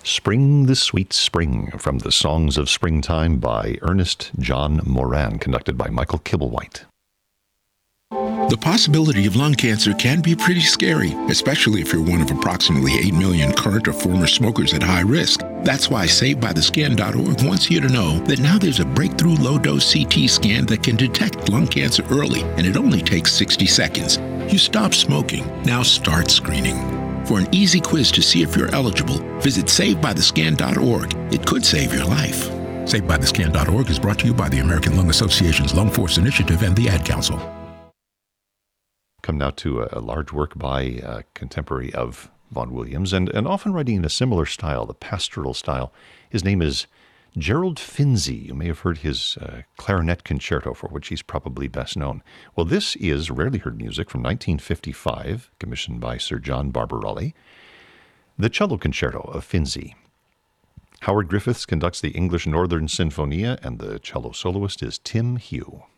Spring the Sweet Spring from the Songs of Springtime by Ernest John Moran, conducted by Michael Kibblewhite. The possibility of lung cancer can be pretty scary, especially if you're one of approximately 8 million current or former smokers at high risk. That's why SaveByTheScan.org wants you to know that now there's a breakthrough low-dose CT scan that can detect lung cancer early, and it only takes 60 seconds. You stop smoking, now start screening. For an easy quiz to see if you're eligible, visit SaveByTheScan.org. It could save your life. SaveByTheScan.org is brought to you by the American Lung Association's Lung Force Initiative and the Ad Council. Come now to a large work by a contemporary of Vaughan Williams, and often writing in a similar style, the pastoral style. His name is Gerald Finzi. You may have heard his clarinet concerto, for which he's probably best known. Well, this is rarely heard music from 1955, commissioned by Sir John Barbarelli, the cello concerto of Finzi. Howard Griffiths conducts the English Northern Sinfonia, and the cello soloist is Tim Hugh.